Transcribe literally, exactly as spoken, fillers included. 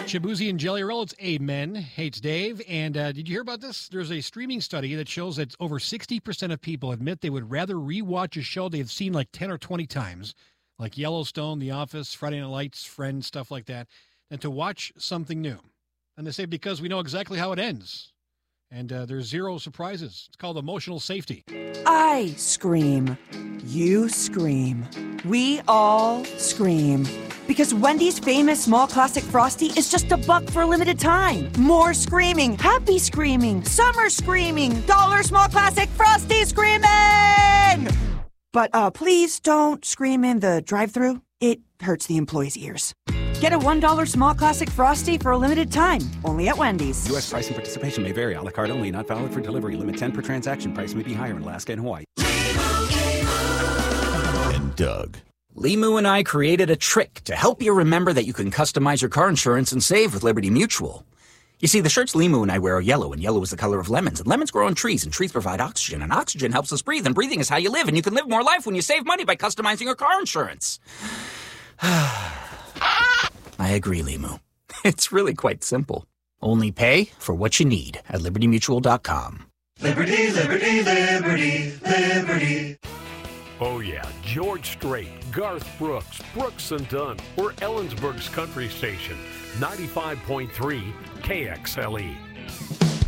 Shabuzi and Jelly Roll, it's Amen. Hey, it's Dave. And uh, did you hear about this? There's a streaming study that shows that over sixty percent of people admit they would rather rewatch a show they've seen like ten or twenty times, like Yellowstone, The Office, Friday Night Lights, Friends, stuff like that, than to watch something new. And they say because we know exactly how it ends. And uh, there's zero surprises. It's called emotional safety. I scream. You scream. We all scream. Because Wendy's famous small classic Frosty is just a buck for a limited time. More screaming, happy screaming, summer screaming, dollar small classic Frosty screaming! But uh, please don't scream in the drive-thru. It hurts the employees' ears. Get a one dollar small classic Frosty for a limited time, only at Wendy's. U S price and participation may vary. A la carte only, not valid for delivery. Limit ten per transaction. Price may be higher in Alaska and Hawaii. And Doug. Limu and I created a trick to help you remember that you can customize your car insurance and save with Liberty Mutual. You see, the shirts Limu and I wear are yellow, and yellow is the color of lemons, and lemons grow on trees, and trees provide oxygen, and oxygen helps us breathe, and breathing is how you live, and you can live more life when you save money by customizing your car insurance. I agree, Limu. It's really quite simple. Only pay for what you need at liberty mutual dot com. Liberty, liberty, liberty, liberty. Oh yeah, George Strait, Garth Brooks, Brooks and Dunn, or Ellensburg's Country Station, ninety-five point three K X L E.